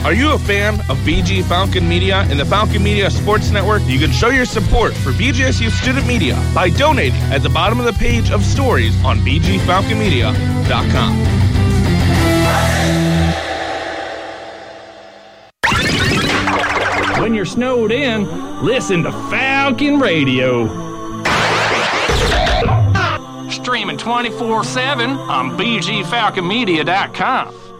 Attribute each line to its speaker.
Speaker 1: Are you a fan of BG Falcon Media and the Falcon Media Sports Network? You can show your support for BGSU Student Media by donating at the bottom of the page of stories on bgfalconmedia.com.
Speaker 2: When you're snowed in, listen to Falcon Radio. Streaming 24/7 on bgfalconmedia.com.